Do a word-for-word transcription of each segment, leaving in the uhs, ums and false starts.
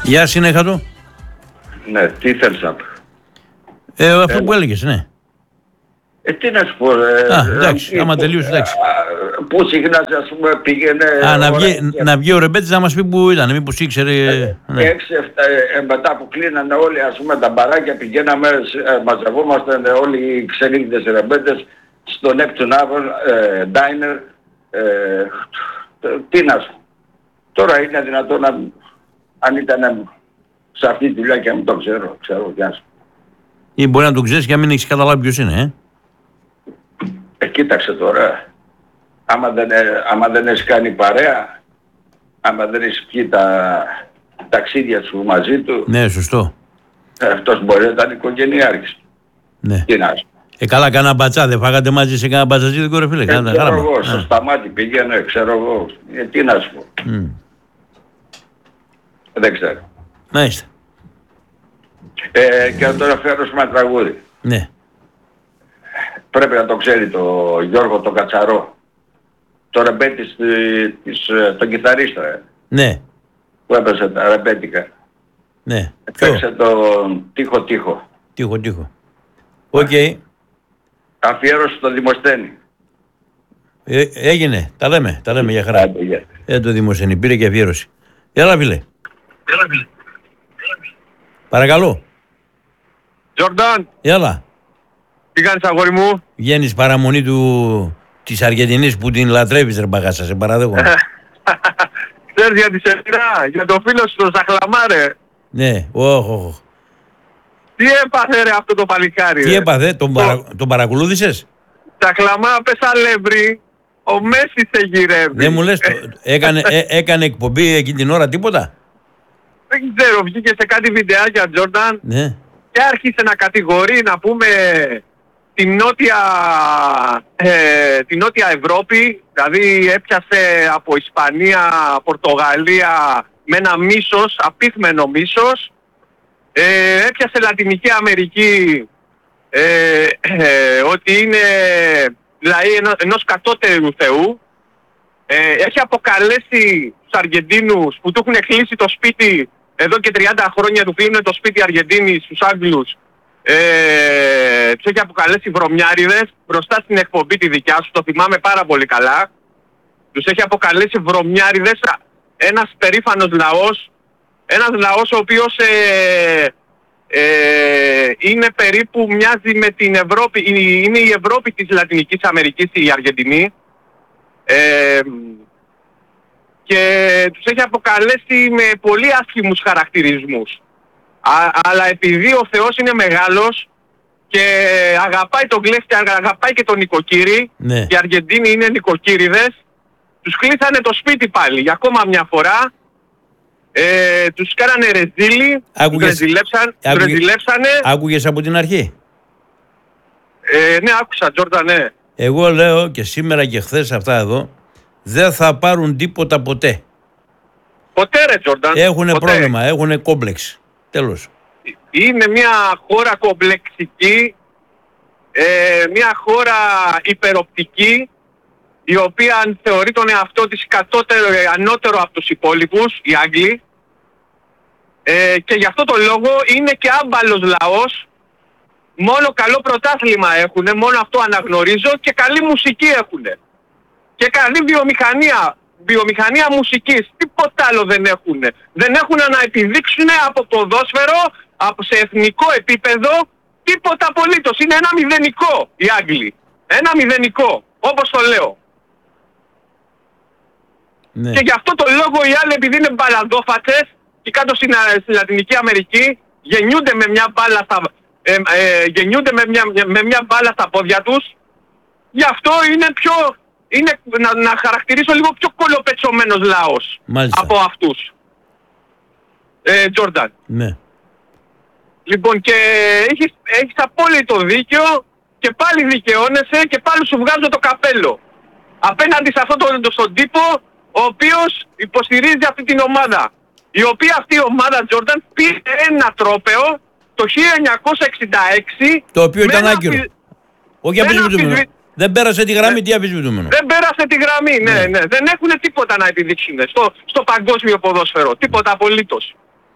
Γεια συνέχα του. Ναι, τι θέλεις να πω. Ε, αυτό ε, που έλεγες, ναι. Ε, τι να σου πω, ε, Α, εντάξει, ε, άμα τελείωσε, εντάξει. Πού συχνά, ας πούμε, πήγαινε... Α, να βγει, να βγει ο Ρεμπέτης να μας πει που ήταν, μήπως ήξερε... Ε, ναι. έξι, εφτά, ε, μετά που κλείνανε όλοι, ας πούμε, τα μπαράκια, πηγαίναμε, ε, μαζευόμασταν όλοι οι ξενύχτες Ρεμπέτες στο Neptune ε, Diner. Ε, τι να σου. Τώρα είναι δυνατόν να... Αν ήταν σε αυτή τη δουλειά και να μην το ξέρω, ξέρω κι ας. Ή μπορεί να το ξέρεις και να μην έχεις καταλάβει ποιος είναι, ε. Ε, κοίταξε τώρα. Άμα δεν, άμα δεν έχεις κάνει παρέα, άμα δεν έχεις πιει τα ταξίδια σου μαζί του... Ναι, σωστό. Αυτός μπορεί να ήταν οικογενειάρχης. Ναι. Τι να σου. Ε, καλά, κανένα μπατσά, δεν φάγατε μαζί σε κανένα μπατσαζίδικο, ρε φίλε. Ε, Κάνατε ξέρω γράμμα. εγώ, στο σταμάτη πήγαινε, ξέρω εγώ. Ε, τι να σου πω. Mm. Δεν ξέρω. Μάλιστα. Ε, και να τον αφιέρωσουμε ένα τραγούδι. Ναι. Πρέπει να το ξέρει το Γιώργο τον Κατσαρό. Το ρεμπέτη της, τον κιθαρίστα. Ε, Ναι. που έπαιζε τα ρεμπέτικα. Ναι. Έπαιξε τον Τύχο Τύχο. Τύχο, τύχο. Οκ. Okay. Αφιέρωση στο Δημοσθένη. Ε, έγινε. Τα λέμε. Τα λέμε για χαρά. Άντε, yeah. Ε, το Δημοσθένη. Πήρε και αφιέρωση. Έλα, φίλε. Έλα, φίλε. Παρακαλώ. Τζορντάν. Έλα. Τι κάνεις, αγόρι μου. Βγαίνεις παραμονή του... της Αργεντινής που την λατρεύεις, ρε μπαγάσα. Σε παραδέχομαι. Ξέρεις για τη Σεφίρα, για το φίλο σου τον Σαχλαμάρε. Ναι. Όχ, όχ. Τι έπαθε ρε αυτό το παλικάρι. Τι ρε. έπαθε, τον, το... παρα... τον παρακολούθησες. Σαχλαμά πες αλεύρι, ο Μέση σε γυρεύει. Δεν μου λες, το... έκανε, ε, έκανε εκπομπή εκείνη την ώρα τίποτα. Δεν ξέρω, βγήκε σε κάτι βιντεάκια Τζόρνταν Ναι. και άρχισε να κατηγορεί, να πούμε, την νότια, ε, την νότια Ευρώπη. Δηλαδή έπιασε από Ισπανία, Πορτογαλία με ένα μίσος, απίθμενο μίσος. Ε, έπιασε Λατινική Αμερική ε, ε, ότι είναι δηλαδή ενό, ενός κατώτερου θεού. Ε, έχει αποκαλέσει τους Αργεντίνους που του έχουν κλείσει το σπίτι εδώ και τριάντα χρόνια, του κλείνουν το σπίτι Αργεντίνης στους Άγγλους. Ε, τους έχει αποκαλέσει βρωμιάριδες μπροστά στην εκπομπή τη δικιά σου, το θυμάμαι πάρα πολύ καλά. Τους έχει αποκαλέσει βρωμιάριδες, ένας περήφανος λαός, ένας λαός ο οποίος ε, ε, είναι περίπου, μοιάζει με την Ευρώπη, είναι η Ευρώπη της Λατινικής Αμερικής, η Αργεντινή. Ε, και τους έχει αποκαλέσει με πολύ άσχημους χαρακτηρισμούς. Α, αλλά επειδή ο Θεός είναι μεγάλος και αγαπάει τον κλέφτη, αγαπάει και τον νοικοκύρη, ναι. Και οι Αργεντίνοι είναι νοικοκύριδες, τους κλείσανε το σπίτι πάλι για ακόμα μια φορά. Ε, τους κάνανε ρεζίλι, τους ρεζιλέψανε. Άκουγες από την αρχή. Ε, ναι, άκουσα Τζόρνταν, ναι. Εγώ λέω και σήμερα και χθες αυτά εδώ, δεν θα πάρουν τίποτα ποτέ. Ποτέ ρε Τζόρνταν. Έχουνε πρόβλημα, έχουνε κόμπλεξ. Τέλος. Είναι μια χώρα κομπλεξική, ε, μια χώρα υπεροπτική, η οποία θεωρεί τον εαυτό της κατώτερο, ανώτερο από τους υπόλοιπους, οι Άγγλοι. Ε, και γι' αυτό το λόγο είναι και άμπαλος λαός. Μόνο καλό πρωτάθλημα έχουνε, μόνο αυτό αναγνωρίζω, και καλή μουσική έχουνε. Και καλή βιομηχανία, βιομηχανία μουσικής. Τίποτα άλλο δεν έχουνε. Δεν έχουνε να επιδείξουνε από ποδόσφαιρο, από σε εθνικό επίπεδο, τίποτα απολύτως. Είναι ένα μηδενικό οι Άγγλοι. Ένα μηδενικό, όπως το λέω. Ναι. Και γι' αυτό το λόγο οι άλλοι, επειδή είναι μπαλαντόφατες και κάτω στην, στην Λατινική Αμερική, γεννιούνται με μια μπάλα στα, ε, ε, γεννιούνται με μια, με μια μπάλα στα πόδια τους. Γι' αυτό είναι πιο, είναι, να, να χαρακτηρίσω λίγο πιο κολοπετσωμένος λαός. Μάλιστα. Από αυτούς. Ε, Τζόρνταν. Ναι. Λοιπόν, και έχεις, έχεις απόλυτο δίκιο και πάλι δικαιώνεσαι και πάλι σου βγάζω το καπέλο. Απέναντι σε αυτόν τον, τον τύπο, ο οποίος υποστηρίζει αυτή την ομάδα. Η οποία αυτή η ομάδα, Τζόρνταν, πήρε ένα τρόπαιο το χίλια εννιακόσια εξήντα έξι. Το οποίο ήταν ένα άκυρο. αφι... Όχι αμφισβητούμενο. Αφισβη... Δεν πέρασε τη γραμμή, ναι. Τι αμφισβητούμενο. Δεν πέρασε τη γραμμή, ναι, ναι. ναι. Δεν έχουν τίποτα να επιδείξουν στο, στο παγκόσμιο ποδόσφαιρο. Τίποτα απολύτως.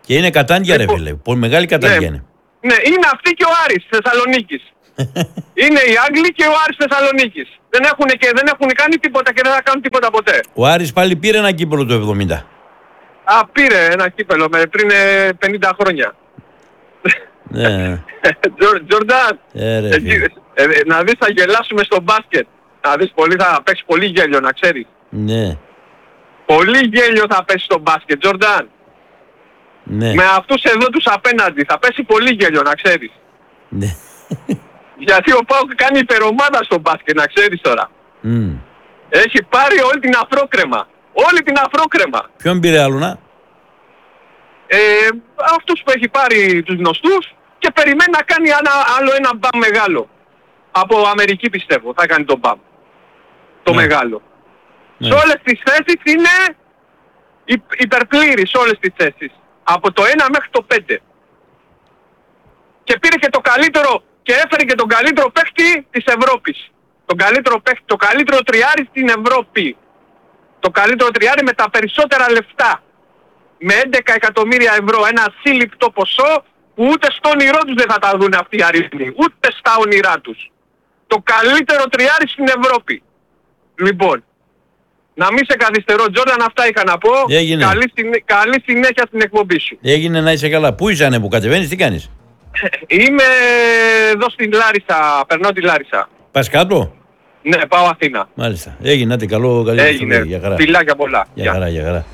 Και είναι κατάντια, Λοιπόν, ρε φίλε. Πολύ μεγάλη κατάντια ναι, είναι. Ναι, είναι αυτή και ο Άρης Θεσσαλονίκης. Είναι οι Άγγλοι και ο Άρης Θεσσαλονίκης. Δεν έχουν, και δεν έχουν κάνει τίποτα και δεν θα κάνουν τίποτα ποτέ. Ο Άρης πάλι πήρε ένα κύπελο το εβδομήντα. Α, πήρε ένα κύπελο με, πριν ε, πενήντα χρόνια. Ναι. Τζορντάν, Ε, ρε, ε, φίλε. ε, να δεις θα γελάσουμε στο μπάσκετ. Να δεις πολύ, θα παίξει πολύ γέλιο, να ξέρεις. Ναι. Πολύ γέλιο θα πέσει στο μπάσκετ, Τζορντάν. Ναι. Με αυτούς εδώ τους απέναντι θα πέσει πολύ γέλιο, να ξέρεις. Ναι. Γιατί ο Πάοκ κάνει υπερομάδα στο μπάσκετ, να ξέρεις τώρα. Mm. Έχει πάρει όλη την αφρόκρεμα. Όλη την αφρόκρεμα. Ποιον πήρε άλλο να? Ε, αυτούς που έχει πάρει τους γνωστούς και περιμένει να κάνει ένα, άλλο ένα μπαμ μεγάλο. Από Αμερική πιστεύω θα κάνει το μπαμ. Το Ναι. μεγάλο. Ναι. Σε όλες τις θέσεις είναι υ- υπερπλήρης σε όλες τις θέσεις. Από το ένα μέχρι το πέντε. Και πήρε και το καλύτερο και έφερε και τον καλύτερο παίχτη της Ευρώπης. Τον καλύτερο παίχτη, το καλύτερο τριάρι στην Ευρώπη. Το καλύτερο τριάρι με τα περισσότερα λεφτά. Με έντεκα εκατομμύρια ευρώ. Ένα ασύλληπτο ποσό που ούτε στο όνειρό τους δεν θα τα δουν αυτοί οι αριθμοί. Ούτε στα όνειρά τους. Το καλύτερο τριάρι στην Ευρώπη. Λοιπόν, να μην σε καθυστερώ, Τζόρνταν, αυτά είχα να πω. Έγινε. Καλή, συνέ- καλή συνέχεια στην εκπομπή σου. Έγινε, να είσαι καλά. Πού είσαι που κατεβαίνεις, τι κάνεις? Είμαι εδώ στην Λάρισα, περνώ τη Λάρισα. Πας κάτω? Ναι, πάω Αθήνα. Μάλιστα. Έγινε, άντε, καλό, καλή Έγινε. επιστροφή. Για χαρά. Φιλάκια πολλά. Για Γεια. χαρά, για χαρά.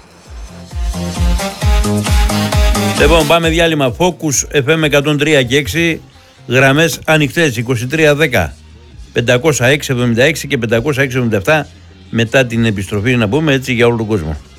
Λοιπόν, πάμε διάλειμμα. Focus εφ εμ εκατόν τρία και έξι, γραμμές ανοιχτές, είκοσι τρία δέκα, πεντακόσια έξι εβδομήντα έξι και πεντακόσια έξι εβδομήντα επτά. Μετά την επιστροφή να πούμε έτσι για όλο τον κόσμο.